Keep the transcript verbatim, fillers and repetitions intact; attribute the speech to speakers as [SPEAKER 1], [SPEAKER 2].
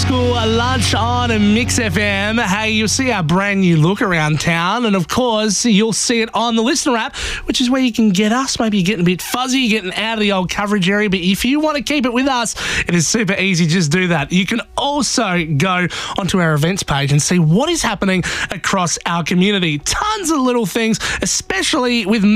[SPEAKER 1] School lunch on Mix F M. Hey, you'll see our brand new look around town, and of course, you'll see it on the Listener app, which is where you can get us. Maybe you're getting a bit fuzzy, getting out of the old coverage area, but if you want to keep it with us, it is super easy. Just do that. You can also go onto our events page and see what is happening across our community. Tons of little things, especially with